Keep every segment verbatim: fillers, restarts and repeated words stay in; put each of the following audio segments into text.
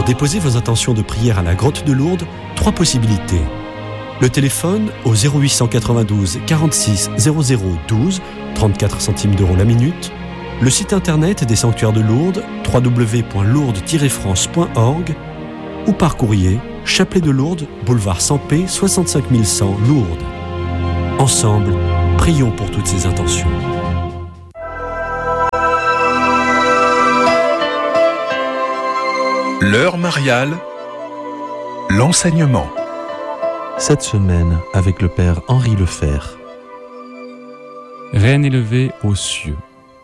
déposer vos intentions de prière à la Grotte de Lourdes, trois possibilités. Le téléphone au zéro huit cent quatre-vingt-douze quarante-six zéro zéro douze, trente-quatre centimes d'euros la minute. Le site internet des sanctuaires de Lourdes, w w w point lourdes tiret france point org, ou par courrier, Chapelet de Lourdes, boulevard Sampé, soixante-cinq mille cent, Lourdes. Ensemble, prions pour toutes ces intentions. L'heure mariale, l'enseignement. Cette semaine, avec le Père Henri Lefebvre. Reine élevée aux cieux.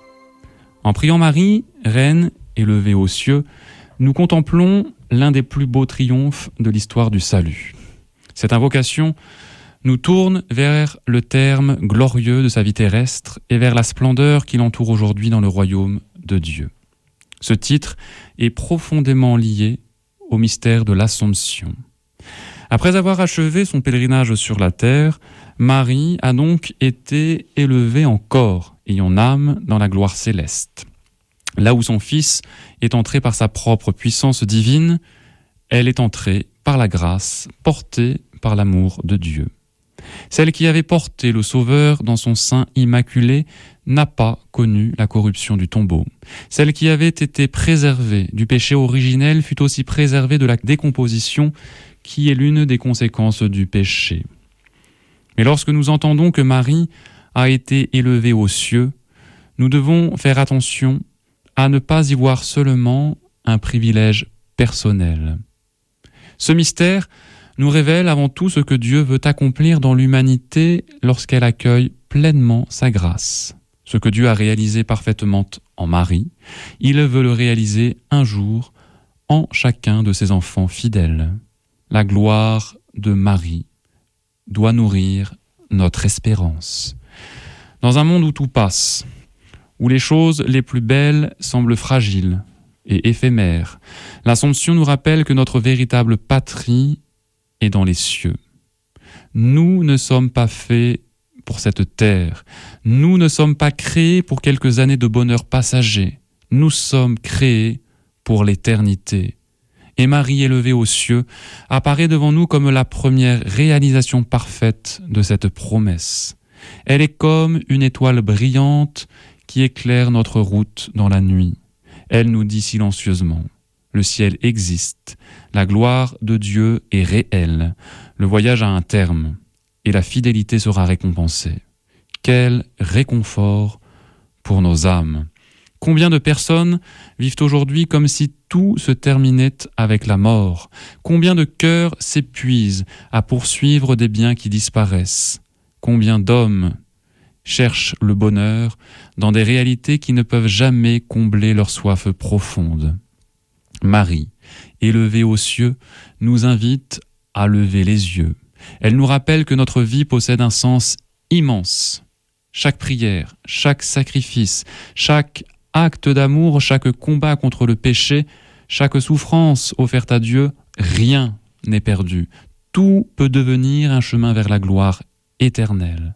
En priant Marie, Reine élevée aux cieux, nous contemplons l'un des plus beaux triomphes de l'histoire du salut. Cette invocation nous tourne vers le terme glorieux de sa vie terrestre et vers la splendeur qui l'entoure aujourd'hui dans le royaume de Dieu. Ce titre est profondément lié au mystère de l'Assomption. Après avoir achevé son pèlerinage sur la terre, Marie a donc été élevée en corps et en âme dans la gloire céleste. Là où son Fils est entré par sa propre puissance divine, elle est entrée par la grâce, portée par l'amour de Dieu. Celle qui avait porté le Sauveur dans son sein immaculé n'a pas connu la corruption du tombeau. Celle qui avait été préservée du péché originel fut aussi préservée de la décomposition qui est l'une des conséquences du péché. Mais lorsque nous entendons que Marie a été élevée aux cieux, nous devons faire attention à ne pas y voir seulement un privilège personnel. Ce mystère nous révèle avant tout ce que Dieu veut accomplir dans l'humanité lorsqu'elle accueille pleinement sa grâce. Ce que Dieu a réalisé parfaitement en Marie, il veut le réaliser un jour en chacun de ses enfants fidèles. La gloire de Marie doit nourrir notre espérance. Dans un monde où tout passe, où les choses les plus belles semblent fragiles et éphémères, l'Assomption nous rappelle que notre véritable patrie est dans les cieux. Nous ne sommes pas faits pour cette terre. Nous ne sommes pas créés pour quelques années de bonheur passager. Nous sommes créés pour l'éternité. Et Marie élevée aux cieux apparaît devant nous comme la première réalisation parfaite de cette promesse. Elle est comme une étoile brillante qui éclaire notre route dans la nuit. Elle nous dit silencieusement: le ciel existe, la gloire de Dieu est réelle, le voyage a un terme et la fidélité sera récompensée. Quel réconfort pour nos âmes! Combien de personnes vivent aujourd'hui comme si tout se terminait avec la mort? Combien de cœurs s'épuisent à poursuivre des biens qui disparaissent? Combien d'hommes cherchent le bonheur dans des réalités qui ne peuvent jamais combler leur soif profonde? Marie, élevée aux cieux, nous invite à lever les yeux. Elle nous rappelle que notre vie possède un sens immense. Chaque prière, chaque sacrifice, chaque acte d'amour, chaque combat contre le péché, chaque souffrance offerte à Dieu, rien n'est perdu. Tout peut devenir un chemin vers la gloire éternelle.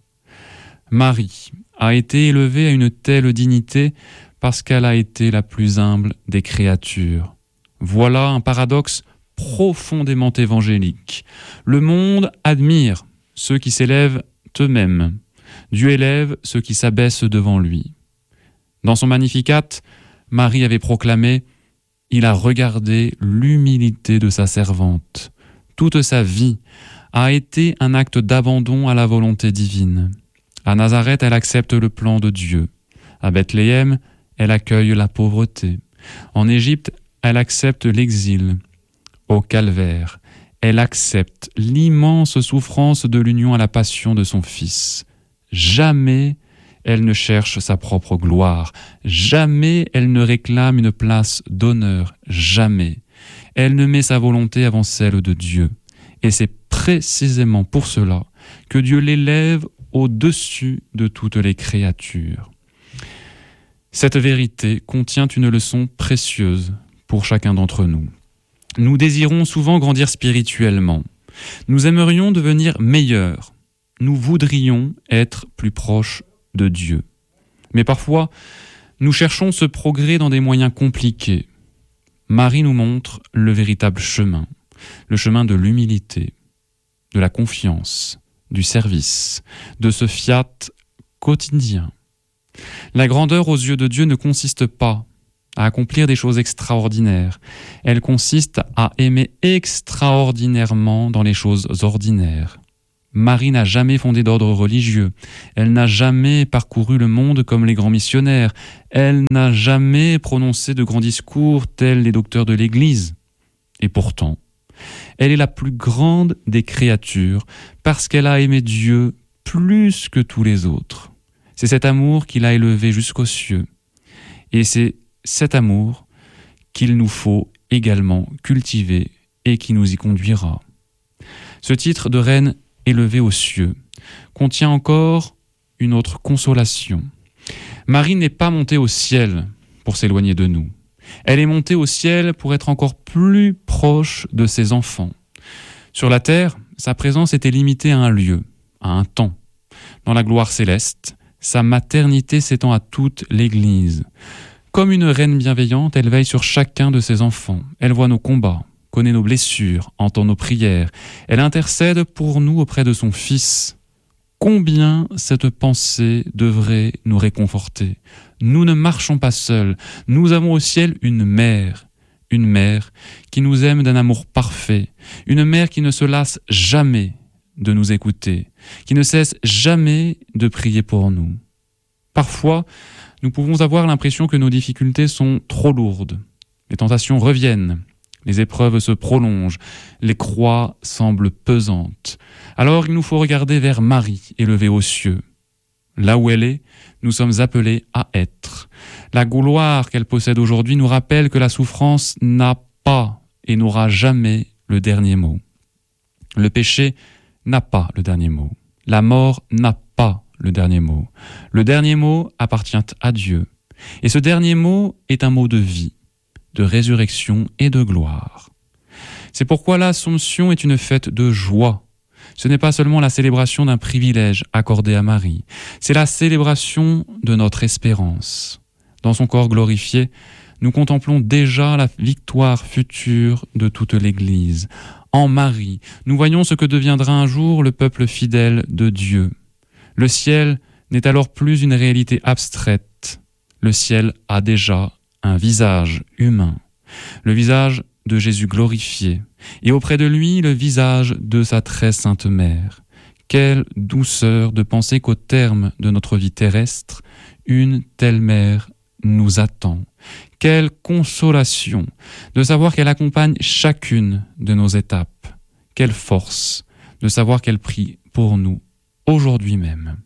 Marie a été élevée à une telle dignité parce qu'elle a été la plus humble des créatures. Voilà un paradoxe profondément évangélique. Le monde admire ceux qui s'élèvent eux-mêmes. Dieu élève ceux qui s'abaissent devant lui. Dans son Magnificat, Marie avait proclamé « Il a regardé l'humilité de sa servante ». Toute sa vie a été un acte d'abandon à la volonté divine. À Nazareth, elle accepte le plan de Dieu. À Bethléem, elle accueille la pauvreté. En Égypte, elle accepte l'exil. Au Calvaire, elle accepte l'immense souffrance de l'union à la passion de son Fils. Jamais elle ne cherche sa propre gloire. Jamais elle ne réclame une place d'honneur. Jamais. Elle ne met sa volonté avant celle de Dieu. Et c'est précisément pour cela que Dieu l'élève au-dessus de toutes les créatures. Cette vérité contient une leçon précieuse pour chacun d'entre nous. Nous désirons souvent grandir spirituellement. Nous aimerions devenir meilleurs. Nous voudrions être plus proches de Dieu. Mais parfois, nous cherchons ce progrès dans des moyens compliqués. Marie nous montre le véritable chemin, le chemin de l'humilité, de la confiance, du service, de ce fiat quotidien. La grandeur aux yeux de Dieu ne consiste pas à accomplir des choses extraordinaires. Elle consiste à aimer extraordinairement dans les choses ordinaires. Marie n'a jamais fondé d'ordre religieux. Elle n'a jamais parcouru le monde comme les grands missionnaires. Elle n'a jamais prononcé de grands discours tels les docteurs de l'Église. Et pourtant, elle est la plus grande des créatures parce qu'elle a aimé Dieu plus que tous les autres. C'est cet amour qui l'a élevée jusqu'aux cieux. Et c'est cet amour qu'il nous faut également cultiver et qui nous y conduira. Ce titre de reine élevée aux cieux contient encore une autre consolation. Marie n'est pas montée au ciel pour s'éloigner de nous. Elle est montée au ciel pour être encore plus proche de ses enfants. Sur la terre, sa présence était limitée à un lieu, à un temps. Dans la gloire céleste, sa maternité s'étend à toute l'Église. Comme une reine bienveillante, elle veille sur chacun de ses enfants. Elle voit nos combats, connaît nos blessures, entend nos prières. Elle intercède pour nous auprès de son Fils. Combien cette pensée devrait nous réconforter. Nous ne marchons pas seuls. Nous avons au ciel une mère. Une mère qui nous aime d'un amour parfait. Une mère qui ne se lasse jamais de nous écouter, qui ne cesse jamais de prier pour nous. Parfois, nous pouvons avoir l'impression que nos difficultés sont trop lourdes. Les tentations reviennent, les épreuves se prolongent, les croix semblent pesantes. Alors il nous faut regarder vers Marie, élevée aux cieux. Là où elle est, nous sommes appelés à être. La gloire qu'elle possède aujourd'hui nous rappelle que la souffrance n'a pas et n'aura jamais le dernier mot. Le péché n'a pas le dernier mot. La mort n'a pas le dernier mot. Le dernier mot appartient à Dieu. Et ce dernier mot est un mot de vie, de résurrection et de gloire. C'est pourquoi l'Assomption est une fête de joie. Ce n'est pas seulement la célébration d'un privilège accordé à Marie, c'est la célébration de notre espérance. Dans son corps glorifié, nous contemplons déjà la victoire future de toute l'Église. En Marie, nous voyons ce que deviendra un jour le peuple fidèle de Dieu. Le ciel n'est alors plus une réalité abstraite. Le ciel a déjà un visage humain, le visage de Jésus glorifié, et auprès de lui le visage de sa très sainte mère. Quelle douceur de penser qu'au terme de notre vie terrestre, une telle mère nous attend. Quelle consolation de savoir qu'elle accompagne chacune de nos étapes. Quelle force de savoir qu'elle prie pour nous aujourd'hui même.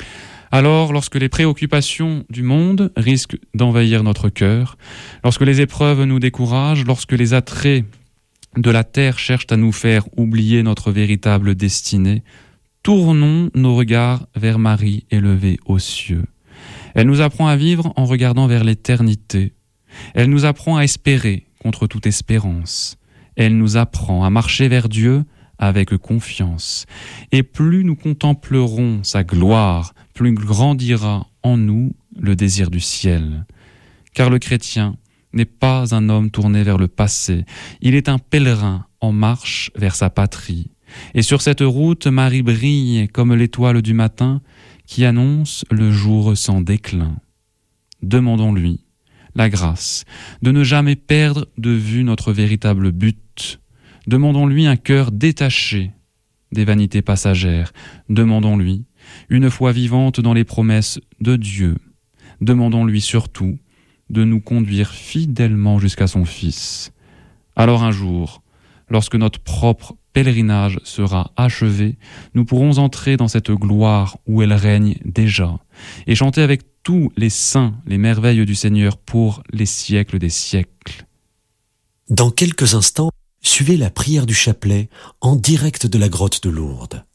Alors, lorsque les préoccupations du monde risquent d'envahir notre cœur, lorsque les épreuves nous découragent, lorsque les attraits de la terre cherchent à nous faire oublier notre véritable destinée, tournons nos regards vers Marie élevée aux cieux. Elle nous apprend à vivre en regardant vers l'éternité. Elle nous apprend à espérer contre toute espérance. Elle nous apprend à marcher vers Dieu avec confiance. Et plus nous contemplerons sa gloire, plus grandira en nous le désir du ciel. Car le chrétien n'est pas un homme tourné vers le passé, il est un pèlerin en marche vers sa patrie. Et sur cette route, Marie brille comme l'étoile du matin qui annonce le jour sans déclin. Demandons-lui la grâce de ne jamais perdre de vue notre véritable but. Demandons-lui un cœur détaché des vanités passagères. Demandons-lui une foi vivante dans les promesses de Dieu. Demandons-lui surtout de nous conduire fidèlement jusqu'à son Fils. Alors un jour, lorsque notre propre pèlerinage sera achevé, nous pourrons entrer dans cette gloire où elle règne déjà et chanter avec tous les saints les merveilles du Seigneur pour les siècles des siècles. Dans quelques instants, suivez la prière du chapelet en direct de la grotte de Lourdes.